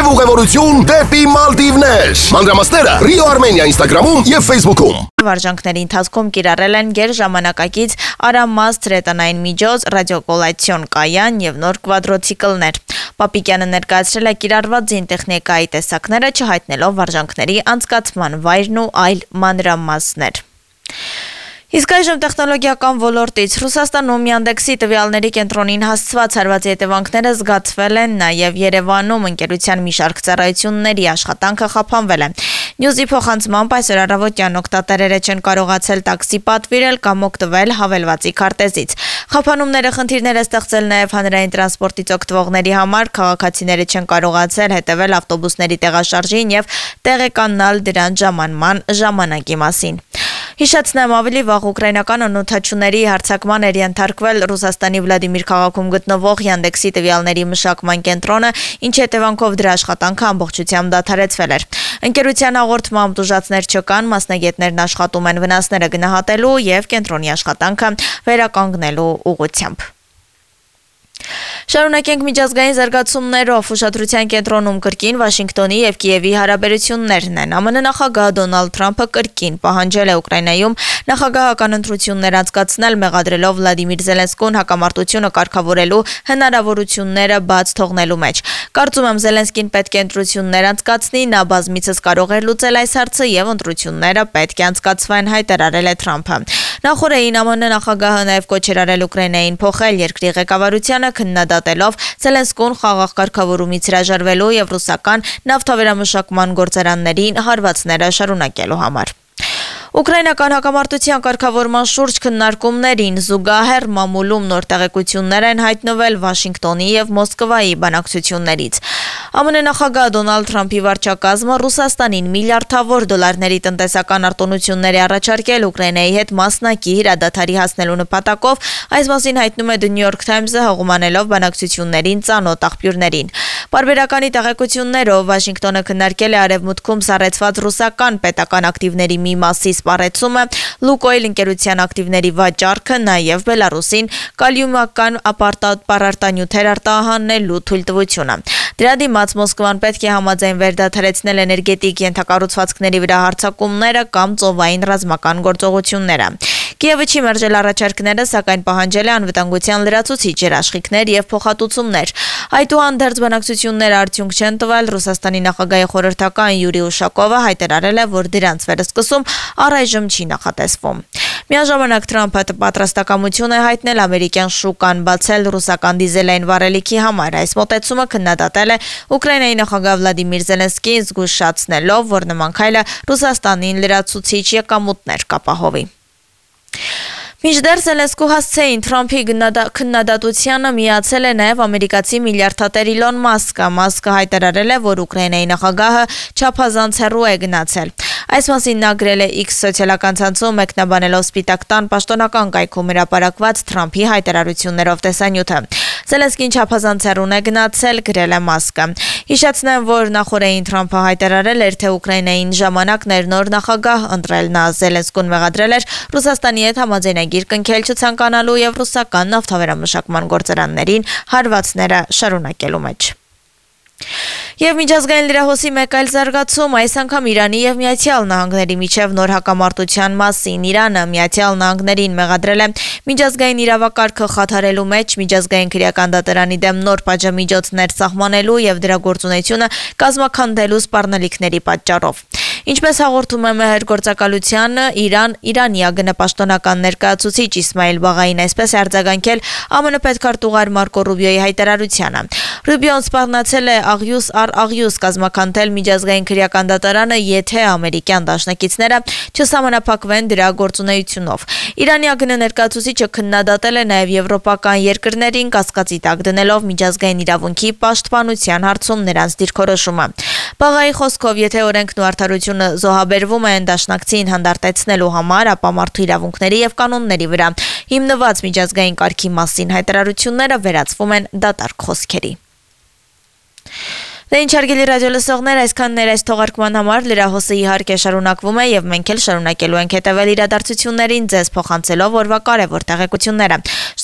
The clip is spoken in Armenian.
եւ ուղևորություն դեպի Մալդիվներ։ Մանրամասները Rio Armenia Instagram-ում եւ Facebook-ում։ Վարժանքների ընթացքում կիրառել են գերժամանակակից Արամազ հրետանային միջոց, ռադիոկոլացիոն կայան եւ նոր կվադրոցիկլներ։ Պապիկյանը ներկայացրել է կիրառված զինտեխնիկայի տեսակները, չհայտնելով վարժանքների անցկացման վայրն ու այլ մանրամասներ։ Իսկ այժմ տեխնոլոգիական ոլորտից Ռուսաստանում Yandex-ի տվյալների կենտրոնին հասցված հարվածի հետևանքները զգացվել են նաև Երևանում ընկերության մի շարք ծառայությունների աշխատանքը խափանվել է։ Նյուզի փոխանցմամբ այսօր առավոտյան օգտատերերը չեն կարողացել տաքսի պատվիրել կամ օգտվել հավելվածի քարտեզից։ Խափանումները խնդիրներ է ստեղծել նաև հանրային տրանսպորտից օգտվողների համար, քաղաքացիները չեն կարողացել հետևել ավտոբուսների տեղաշարժին եւ տեղեկանալ դրան ժամանման ժամանակի մասին։ Հիշեցնեմ, ավելի վաղ ուկրաինական անօթաչուների հարձակման էր ենթարկվել Ռուսաստանի Վլադիմիր քաղաքում գտնվող Yandex-ի տվյալների մշակման կենտրոնը, ինչի հետևանքով դրա աշխատանքը ամբողջությամբ դադարեցվել էր։ Ընկերության հաղորդմամբ տուժածներ չկան, մասնագետներն աշխատում են վնասները գնահատելու եւ կենտրոնի աշխատանքը վերականգնելու ուղղությամբ։ Շարունակենք միջազգային զարգացումներով ուշադրության կենտրոնում կրկին Վաշինգտոնի եւ Կիևի հարաբերություններն են։ ԱՄՆ նախագահ Դոնալդ Թրամփը կրկին պահանջել է Ուկրաինայում նախագահական ընտրություններ անցկացնել, մեղադրելով Վլադիմիր Զելենսկուն հակամարտությունը կարգավորելու հնարավորությունները բաց թողնելու մեջ։ Կարծում եմ, Զելենսկին պետք է ընտրություններ անցկացնի, նա բազմիցս կարող էր լուծել այս հարցը եւ ընտրությունները պետք է անցկացվեն, հայտարարել է Թրամփը։ Նախորդին ԱՄՆ նախագահը նաեւ կոչ էր արել Ուկրաինային փոխել երկրի ղեկավարությանը, քննադատելով Զելենսկուն խաղաղ կարգավորումից հրաժարվելու եւ ռուսական նավթավերամշակման գործարաններին հարվածները շարունակելու համար։ Ուկրաինական հակամարտության կարգավորման շուրջ քննարկումներին զուգահեռ մամուլում նոր տեղեկություններ են հայտնվել Վաշինգտոնի եւ Մոսկվայի բանակցություններից։ ԱՄՆ նախագահ Դոնալդ Թրամփի վարչակազմը Ռուսաստանին միլիարդավոր դոլարների տնտեսական արտոնություններ է առաջարկել Ուկրաինայի հետ մասնակի հրադադարի հասնելու նպատակով, այս մասին հայտնում է The New York Times-ը հողմանելով բանակցություններին ծանոթ աղբյուրներին։ Պարբերականի տեղեկություններով Վաշինգտոնը քննարկել է արևմուտքում սառեցված ռուսական պետական ակտիվների մի մասի սպառեցումը, Լուկոյլ ընկերության ակտիվների վաճառքը, նաև Բելարուսին կալիումական պարարտանյութեր արտահանելու թույլտվությունը։ Դրա դիմաց Մոսկվան պետք է համաձայն վերդադարեցնել էներգետիկ ենթակառուցվածքների վրա հարձակումները կամ ծովային ռազմական գործողությունները։ Կիևը չի մերժել առաջարկները, սակայն պահանջել է անվտանգության լրացուցիչ երաշխիքներ եւ փոխհատուցումներ։ Այդուհանդերձ բանակցությունները արդյունք չեն տվել, Ռուսաստանի նախագահի խորհրդական Յուրի Ուշակովը հայտարարել է, որ դրանց վերսկսում առայժմ չի նախատեսվում։ Միաժամանակ Թրամփը պատրաստակամություն է հայտնել ամերիկյան շուկան բացել ռուսական դիզելային վառելիքի համար։ Այս մոտեցումը քննադատել է Ուկրաինայի նախագահ Վլադիմիր Զելենսկին, զգուշացնելով, որ նման քայլը Ռուսաստանին լրացուցիչ եկամուտներ կապահովի։ Մինչդեռ Զելենսկու հասցեին Թրամփի քննադատությանը միացել է նաև ամերիկացի միլիարդատեր Իլոն Մասկը։ Մասկը հայտարարել է, որ Ուկրաինայի նախագահը չափազանց հեռու է գնացել։ Այս մասին նա գրել է X սոցիալական ցանցում, մեկնաբանելով Սպիտակ տան պաշտոնական կայքում հրապարակված Թրամփի հայտարարություններով տեսանյութը։ Զելենսկին չափազանց հեռուն է գնացել, գրել է Մասկը։ Հիշեցնեմ, որ նախորդին Թրամփը հայտարարել էր, թե Ուկրաինային ժամանակն էր նոր նախագահ ընտրել, նա Զելենսկուն մեղադրել էր Ռուսաստանի հետ համաձայնագիր կնքել չցանկանալու եւ ռուսական նավթավերամշակման գործարաններին հարվածները շարունակելու մեջ։ Եվ միջազգային լրահոսի մեկ այլ զարգացում այս անգամ Իրանի եւ Միացյալ Նահանգների միջև նոր հակամարտության մասին։ Իրանը Միացյալ Նահանգներին մեղադրել է միջազգային իրավակարգը խաթարելու մեջ, միջազգային քրեական դատարանի դեմ նոր պատժամիջոցներ սահմանելու եւ դրա գործունեությունը կազմաքանդելու սպառնալիքների պատճառով։ Ինչպես հաղորդում է Մեհեր գործակալությանը, Իրանի ԱԳՆ ներկայացուցիչ Իսմայիլ Բաղային այսպես է արձագանքել ԱՄՆ պետքարտուղար Մարկո Ռուբիոյի հայտարարությանը։ Ռուբիոն սպառնացել է աղյուս առ աղյուս կազմաքանդել միջազգային քրեական դատարանը, եթե ամերիկյան դաշնակիցները չսահմանափակվեն դրա գործունեությունով։ Իրանի ԱԳՆ ներկայացուցիչը քննադատել է նաև եվրոպական երկրներին կասկածի տակ դնելով միջազգային իրավունքի պաշտպանության հարցում նրանց դիրքորոշումը։ Բաղայի խոսքով, եթե օրենքն ու արդարությունը զոհաբերվում են դաշնակցին հանդարտեցնելու համար, ապա մարդու իրավունքների եւ կանոնների վրա հիմնված միջազգային կարգի մասին հայտարարությունները վերածվում են դատարկ խոսքերի։ Դե ինչ հարգելի ռադիո լսողներ, այսքանն էր այս թողարկման համար, լրահոսը իհարկե շարունակվում է եւ մենք էլ շարունակելու ենք հետեւել իրադարձություններին ձեզ փոխանցելով օրվա կարևոր տեղեկությունները։